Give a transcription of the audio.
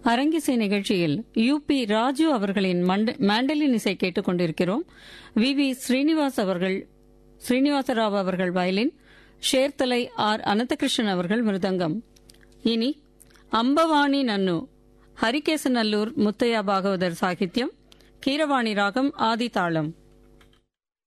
அரங்கிசை நிகழ்ச்சியில் யூபி ராஜு அவர்களின் மாண்டலின் இசை கேட்டுக் கொண்டிருக்கிறோம். வி ஸ்ரீனிவாசராவ் அவர்கள் வயலின், ஷேர்தலை ஆர் அனந்தகிருஷ்ணன் அவர்கள் மிருதங்கம். இனி அம்பவாணி நன்னு, ஹரிகேசநல்லூர் முத்தையா பாகவதர் சாகித்யம், கீரவாணி ராகம், ஆதி தாளம்.